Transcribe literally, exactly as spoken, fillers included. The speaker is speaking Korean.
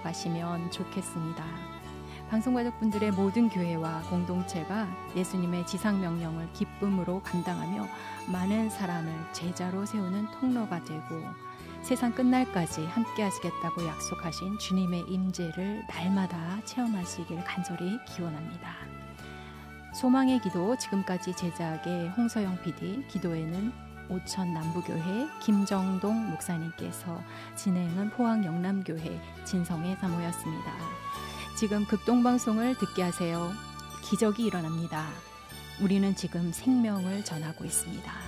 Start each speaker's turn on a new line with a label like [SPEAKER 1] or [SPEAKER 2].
[SPEAKER 1] 가시면 좋겠습니다. 방송가족분들의 모든 교회와 공동체가 예수님의 지상명령을 기쁨으로 감당하며 많은 사람을 제자로 세우는 통로가 되고 세상 끝날까지 함께 하시겠다고 약속하신 주님의 임재를 날마다 체험하시길 간절히 기원합니다. 소망의 기도 지금까지 제작의 홍서영 피디, 기도에는 오천 남부교회 김정동 목사님께서, 진행은 포항 영남교회 진성의 사모였습니다. 지금 극동방송을 듣게 하세요. 기적이 일어납니다. 우리는 지금 생명을 전하고 있습니다.